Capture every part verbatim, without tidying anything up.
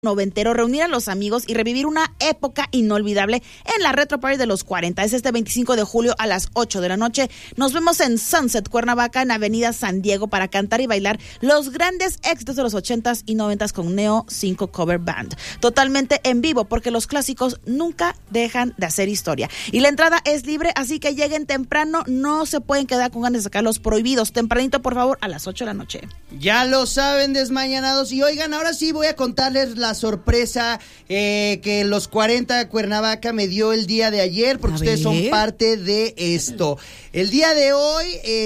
noventero, reunir a los amigos y revivir una época inolvidable en la Retro Party de los cuarenta. Es este veinticinco de julio a las ocho de la noche. Nos vemos en Sunset, Cuernavaca, en Avenida San Diego, para cantar y bailar los grandes éxitos de los ochentas y noventas con Neo cinco Cover Band. Totalmente en vivo, porque los clásicos nunca dejan de hacer historia. Y la entrada es libre, así que lleguen temprano, no se pueden quedar con ganas de sacar los prohibidos. Tempranito, por favor, a las ocho de la noche. Ya lo saben, desmañanados. Y oigan, ahora sí voy a contarles la sorpresa eh, que los cuarenta de Cuernavaca me dio el día de ayer, porque ustedes son parte de esto. El día de hoy,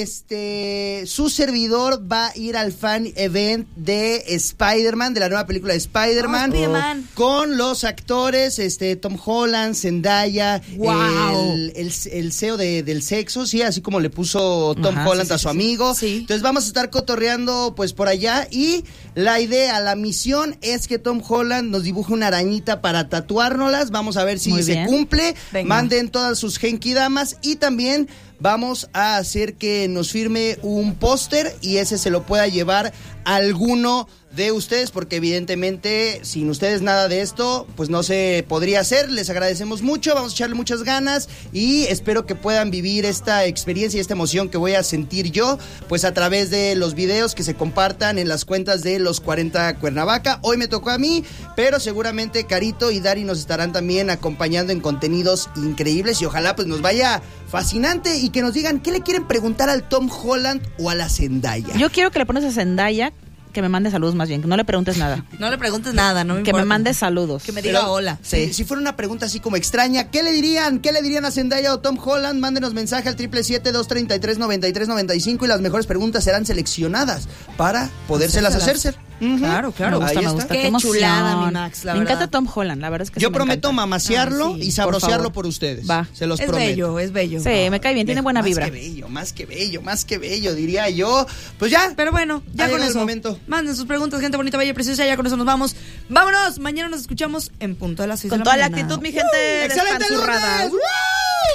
este, su servidor va a ir al fan event de Spider-Man, de la nueva película de Spider-Man, oh, Spider-Man. con los actores, este, Tom Holland, Zendaya, wow. el, el, el C E O de, del sexo, sí, así como le puso Tom Ajá, Holland sí, sí, a su sí, amigo. Sí. Entonces vamos a estar cotorreando pues por allá, y la idea, la misión es que Tom Holland nos dibuje una arañita para tatuárnoslas. Vamos a ver si se cumple. Venga. Manden todas sus genkidamas, y también vamos a hacer que nos firme un póster y ese se lo pueda llevar alguno de ustedes, porque evidentemente sin ustedes nada de esto pues no se podría hacer. Les agradecemos mucho, vamos a echarle muchas ganas y espero que puedan vivir esta experiencia y esta emoción que voy a sentir yo, pues a través de los videos que se compartan en las cuentas de los cuarenta Cuernavaca. Hoy me tocó a mí, pero seguramente Carito y Dari nos estarán también acompañando en contenidos increíbles, y ojalá pues nos vaya fascinante y que nos digan qué le quieren preguntar al Tom Holland o a la Zendaya. Yo quiero que le pones a Zendaya que me mande saludos, más bien, que no le preguntes nada. No le preguntes nada, no me Que importa. me mande saludos. Que me diga Pero, hola. Sí. Si fuera una pregunta así como extraña, ¿qué le dirían? ¿Qué le dirían a Zendaya o Tom Holland? Mándenos mensaje al triple siete, dos treinta y tres, noventa y tres noventa y cinco y las mejores preguntas serán seleccionadas para podérselas hacerse. Uh-huh. Claro, claro. Me gusta, Ahí me está. gusta. Qué, Qué emoción. chulada, mi Max, la Me verdad. encanta Tom Holland, la verdad es que Yo sí prometo me mamasearlo ah, sí, y sabrosearlo por, por ustedes. Va. Se los es prometo. Es bello, es bello. Sí, me cae bien, tiene buena más vibra. Más que bello, más que bello, más que bello, diría yo. Pues ya. Pero bueno, ya con eso. Momento. Manden sus preguntas, gente bonita, bella y preciosa. Ya con eso nos vamos. ¡Vámonos! Mañana nos escuchamos en punto de las seis Con de la toda mañana. la actitud, mi gente. ¡Excelente lunes!